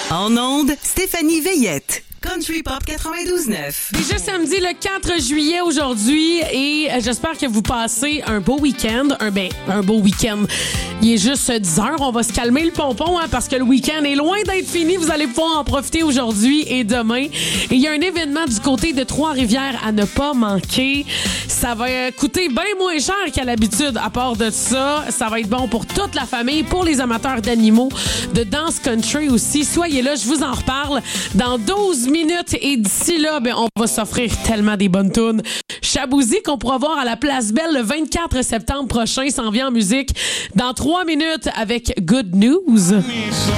En ondes, Stéphanie Veillette. Country Pop 92.9. Déjà samedi le 4 juillet aujourd'hui et j'espère que vous passez un beau week-end. Un beau week-end. Il est juste 10 heures. On va se calmer le pompon parce que le week-end est loin d'être fini. Vous allez pouvoir en profiter aujourd'hui et demain. Et il y a un événement du côté de Trois-Rivières à ne pas manquer. Ça va coûter bien moins cher qu'à l'habitude. À part de ça, ça va être bon pour toute la famille, pour les amateurs d'animaux, de danse country aussi. Soyez là, je vous en reparle dans 12 minutes. Et d'ici là, on va s'offrir tellement des bonnes tunes. Chabouzy qu'on pourra voir à la Place Belle le 24 septembre prochain s'en vient en musique dans 3 minutes avec Good News.